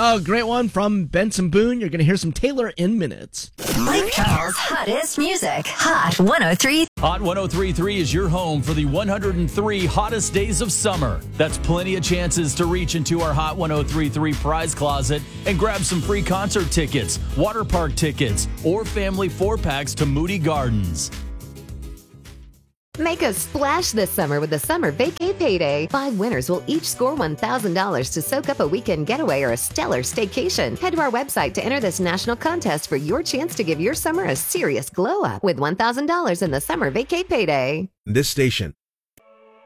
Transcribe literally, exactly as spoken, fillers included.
Oh, great one from Benson Boone. You're going to hear some Taylor in minutes. Lake Charles' hottest music. Hot one oh three. Hot one oh three point three is your home for the one hundred three hottest days of summer. That's plenty of chances to reach into our Hot one oh three point three prize closet and grab some free concert tickets, water park tickets, or family four-packs to Moody Gardens. Make a splash this summer with the Summer Vacay Payday. Five winners will each score one thousand dollars to soak up a weekend getaway or a stellar staycation. Head to our website to enter this national contest for your chance to give your summer a serious glow up with one thousand dollars in the Summer Vacay Payday. This station